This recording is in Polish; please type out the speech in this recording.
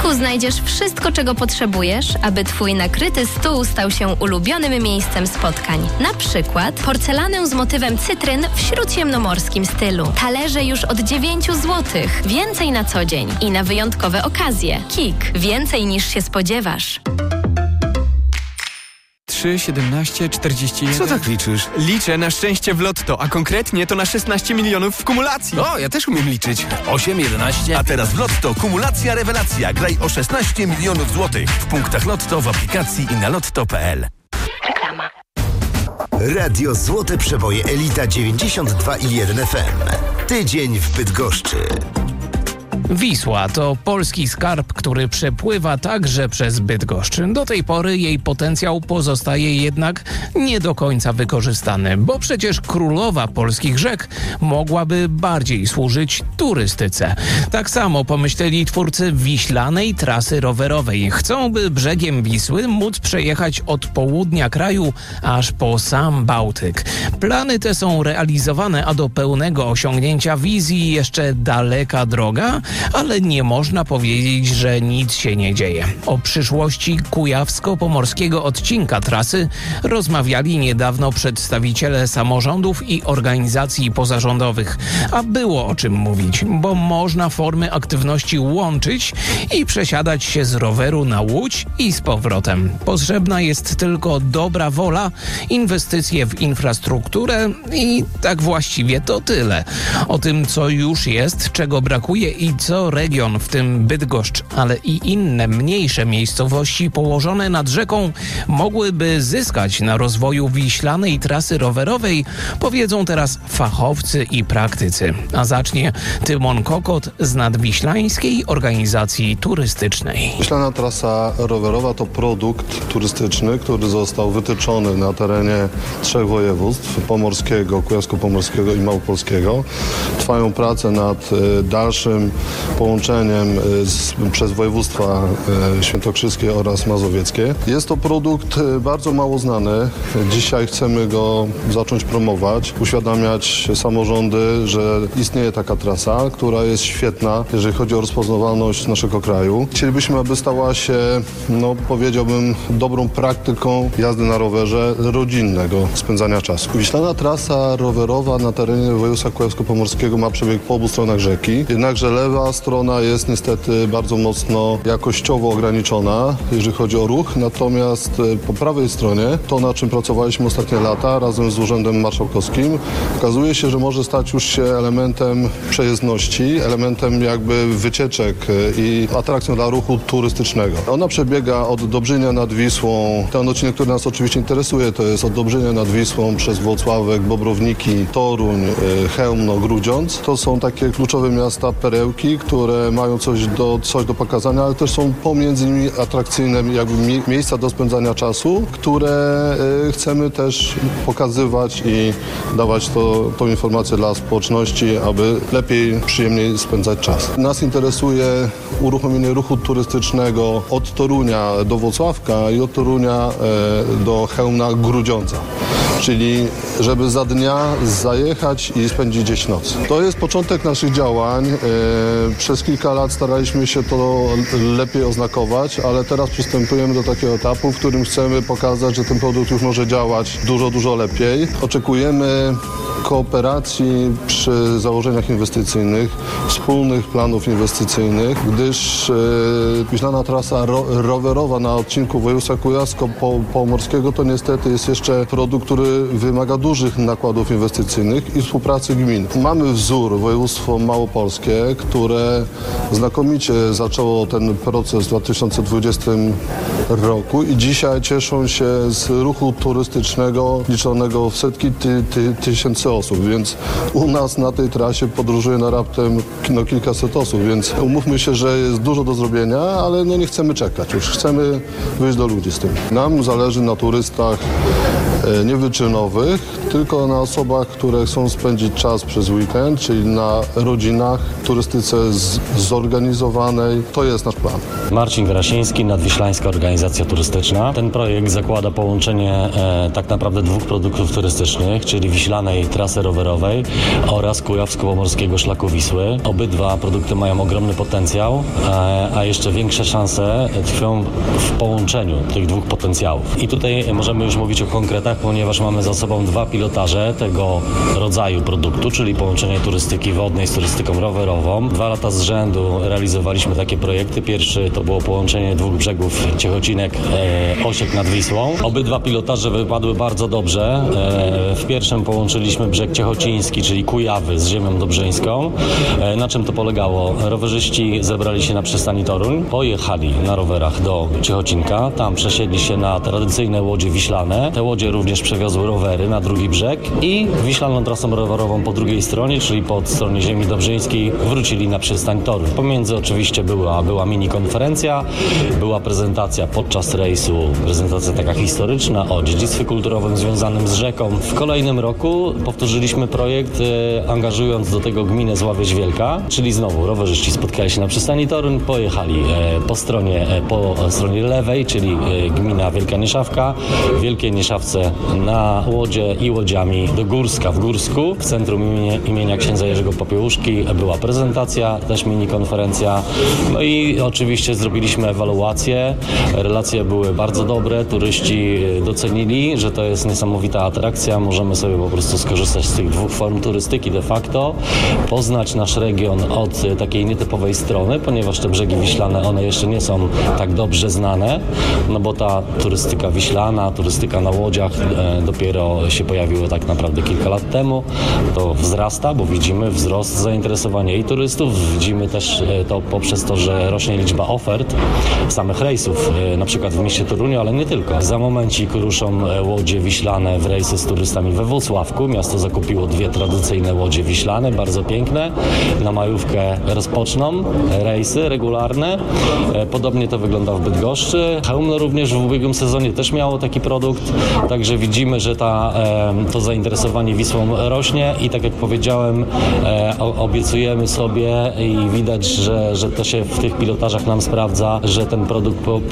Tu znajdziesz wszystko, czego potrzebujesz, aby twój nakryty stół stał się ulubionym miejscem spotkań. Na przykład porcelanę z motywem cytryn w śródziemnomorskim stylu. Talerze już od 9 zł. Więcej na co dzień i na wyjątkowe okazje. KiK. Więcej niż się spodziewasz. 3, 17, 41... Co tak liczysz? Liczę na szczęście w lotto, a konkretnie to na 16 milionów w kumulacji. O, ja też umiem liczyć. 8, 11... A teraz w Lotto kumulacja rewelacja. Graj o 16 milionów złotych. W punktach Lotto, w aplikacji i na lotto.pl. Reklama. Radio Złote Przeboje Elita 92,1 FM. Tydzień w Bydgoszczy. Wisła to polski skarb, który przepływa także przez Bydgoszcz. Do tej pory jej potencjał pozostaje jednak nie do końca wykorzystany, bo przecież królowa polskich rzek mogłaby bardziej służyć turystyce. Tak samo pomyśleli twórcy wiślanej trasy rowerowej. Chcą, by brzegiem Wisły móc przejechać od południa kraju aż po sam Bałtyk. Plany te są realizowane, a do pełnego osiągnięcia wizji jeszcze daleka droga, ale nie można powiedzieć, że nic się nie dzieje. O przyszłości kujawsko-pomorskiego odcinka trasy rozmawiali niedawno przedstawiciele samorządów i organizacji pozarządowych. A było o czym mówić, bo można formy aktywności łączyć i przesiadać się z roweru na Łódź i z powrotem. Potrzebna jest tylko dobra wola, inwestycje w infrastrukturę i tak właściwie to tyle. O tym, co już jest, czego brakuje i co region, w tym Bydgoszcz, ale i inne mniejsze miejscowości położone nad rzeką mogłyby zyskać na rozwoju wiślanej trasy rowerowej, powiedzą teraz fachowcy i praktycy. A zacznie Tymon Kokot z Nadwiślańskiej Organizacji Turystycznej. Wiślana trasa rowerowa to produkt turystyczny, który został wytyczony na terenie 3 województw: pomorskiego, kujawsko-pomorskiego i małopolskiego. Trwają prace nad dalszym połączeniem przez województwa świętokrzyskie oraz mazowieckie. Jest to produkt bardzo mało znany. Dzisiaj chcemy go zacząć promować, uświadamiać samorządy, że istnieje taka trasa, która jest świetna, jeżeli chodzi o rozpoznawalność naszego kraju. Chcielibyśmy, aby stała się, powiedziałbym, dobrą praktyką jazdy na rowerze rodzinnego spędzania czasu. Wiślana trasa rowerowa na terenie województwa kujawsko-pomorskiego ma przebieg po obu stronach rzeki, jednakże lewa strona jest niestety bardzo mocno jakościowo ograniczona, jeżeli chodzi o ruch, natomiast po prawej stronie, to na czym pracowaliśmy ostatnie lata razem z Urzędem Marszałkowskim, okazuje się, że może stać już się elementem przejezdności, elementem jakby wycieczek i atrakcją dla ruchu turystycznego. Ona przebiega od Dobrzynia nad Wisłą. Ten odcinek, który nas oczywiście interesuje, to jest od Dobrzynia nad Wisłą przez Włocławek, Bobrowniki, Toruń, Chełmno, Grudziądz. To są takie kluczowe miasta perełki, które mają coś do pokazania, ale też są pomiędzy nimi atrakcyjne jakby miejsca do spędzania czasu, które chcemy też pokazywać i dawać tą informację dla społeczności, aby lepiej, przyjemniej spędzać czas. Nas interesuje uruchomienie ruchu turystycznego od Torunia do Włocławka i od Torunia do Chełmna, Grudziądza. Czyli żeby za dnia zajechać i spędzić gdzieś noc. To jest początek naszych działań. Przez kilka lat staraliśmy się to lepiej oznakować, ale teraz przystępujemy do takiego etapu, w którym chcemy pokazać, że ten produkt już może działać dużo, dużo lepiej. Oczekujemy kooperacji przy założeniach inwestycyjnych, wspólnych planów inwestycyjnych, gdyż wiślana trasa rowerowa na odcinku województwa kujawsko-pomorskiego to niestety jest jeszcze produkt, który wymaga dużych nakładów inwestycyjnych i współpracy gmin. Mamy wzór województwo małopolskie, które znakomicie zaczęło ten proces w 2020 roku i dzisiaj cieszą się z ruchu turystycznego liczonego w setki tysięcy osób, więc u nas na tej trasie podróżuje na raptem kilkaset osób, więc umówmy się, że jest dużo do zrobienia, ale nie chcemy czekać, już chcemy wyjść do ludzi z tym. Nam zależy na turystach niewyczynowych, tylko na osobach, które chcą spędzić czas przez weekend, czyli na rodzinach, turystyce zorganizowanej. To jest nasz plan. Marcin Grasiński, Nadwiślańska Organizacja Turystyczna. Ten projekt zakłada połączenie tak naprawdę dwóch produktów turystycznych, czyli Wiślanej Trasy Rowerowej oraz Kujawsko-Pomorskiego Szlaku Wisły. Obydwa produkty mają ogromny potencjał, a jeszcze większe szanse tkwią w połączeniu tych dwóch potencjałów. I tutaj możemy już mówić o konkretach, ponieważ mamy za sobą dwa pilotaże tego rodzaju produktu, czyli połączenie turystyki wodnej z turystyką rowerową. 2 lata z rzędu realizowaliśmy takie projekty. Pierwszy to było połączenie dwóch brzegów Ciechocinek-Osiek nad Wisłą. Obydwa pilotaże wypadły bardzo dobrze. W pierwszym połączyliśmy brzeg ciechociński, czyli Kujawy z ziemią dobrzyńską. Na czym to polegało? Rowerzyści zebrali się na przystani Toruń, pojechali na rowerach do Ciechocinka, tam przesiedli się na tradycyjne łodzie wiślane. Te łodzie również przewiozły rowery na drugi brzeg i wiślaną trasą rowerową po drugiej stronie, czyli po stronie ziemi dobrzyńskiej, wrócili na przystań Toruń. Pomiędzy oczywiście była mini konferencja, była prezentacja podczas rejsu, prezentacja taka historyczna o dziedzictwie kulturowym związanym z rzeką. W kolejnym roku powtórzyliśmy projekt, angażując do tego gminę Zławieź Wielka, czyli znowu rowerzyści spotkali się na przystani Toruń, pojechali po stronie lewej, czyli gmina Wielka Nieszawka, w Wielkiej Nieszawce na łodzie i łodziami do Górska w Górsku. W centrum imienia księdza Jerzego Popiełuszki była prezentacja, też mini konferencja. No i oczywiście zrobiliśmy ewaluację. Relacje były bardzo dobre, turyści docenili, że to jest niesamowita atrakcja. Możemy sobie po prostu skorzystać z tych dwóch form turystyki de facto, poznać nasz region od takiej nietypowej strony, ponieważ te brzegi wiślane, one jeszcze nie są tak dobrze znane, no bo ta turystyka wiślana, turystyka na łodziach dopiero się pojawiła tak naprawdę kilka lat temu. To wzrasta, bo widzimy wzrost zainteresowania i turystów, widzimy też to poprzez to, że rośnie liczba ofert samych rejsów, na przykład w mieście Toruniu, ale nie tylko. Za momencik ruszą łodzie wiślane w rejsy z turystami we Włocławku. Miasto zakupiło 2 tradycyjne łodzie wiślane, bardzo piękne. Na majówkę rozpoczną rejsy regularne. Podobnie to wygląda w Bydgoszczy. Chełmno również w ubiegłym sezonie też miało taki produkt, także widzimy, że to zainteresowanie Wisłą rośnie i tak jak powiedziałem, obiecujemy sobie i widać, że to się w tych pilotażach nam sprawdza, że ten produkt